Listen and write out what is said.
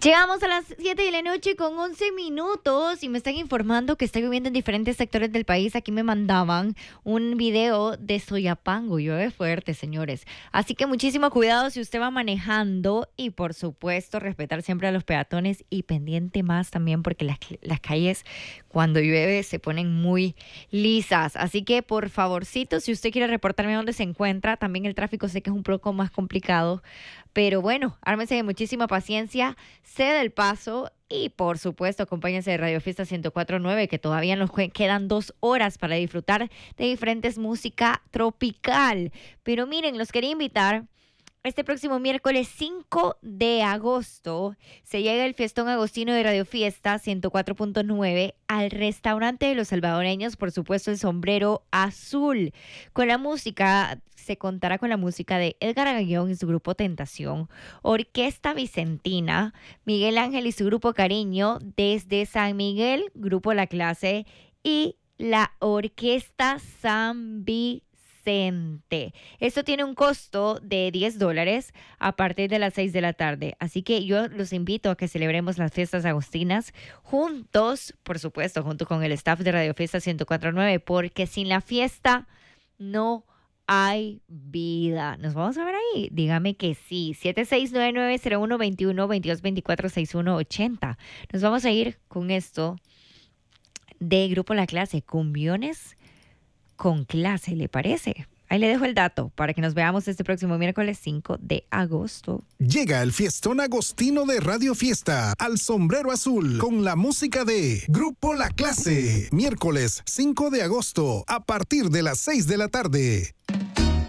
Llegamos a las 7 de la noche con 11 minutos y me están informando que está lloviendo en diferentes sectores del país. Aquí me mandaban un video de Soyapango. Llueve fuerte, señores. Así que muchísimo cuidado si usted va manejando y, por supuesto, respetar siempre a los peatones y pendiente más también porque las calles cuando llueve se ponen muy lisas. Así que, por favorcito, si usted quiere reportarme dónde se encuentra, también el tráfico sé que es un poco más complicado. Pero bueno, ármense de muchísima paciencia, ceda el paso y por supuesto acompáñense de Radio Fiesta 104.9 que todavía nos quedan 2 horas para disfrutar de diferentes música tropical. Pero miren, los quería invitar. Este próximo miércoles 5 de agosto se llega el Fiestón Agostino de Radio Fiesta 104.9 al restaurante de los salvadoreños, por supuesto el Sombrero Azul. Con la música, se contará con la música de Edgar Agallón y su grupo Tentación, Orquesta Vicentina, Miguel Ángel y su grupo Cariño, desde San Miguel, Grupo La Clase y la Orquesta San Vicente. Esto tiene un costo de $10 a partir de las 6 de la tarde. Así que yo los invito a que celebremos las fiestas agostinas juntos, por supuesto, junto con el staff de Radio Fiesta 104.9, porque sin la fiesta no hay vida. ¿Nos vamos a ver ahí? Dígame que sí. 7699-0121-2224-6180. Nos vamos a ir con esto de Grupo La Clase, cumbiones con clase, ¿le parece? Ahí le dejo el dato para que nos veamos este próximo miércoles 5 de agosto. Llega el Fiestón Agostino de Radio Fiesta al Sombrero Azul con la música de Grupo La Clase. Miércoles 5 de agosto a partir de las 6 de la tarde.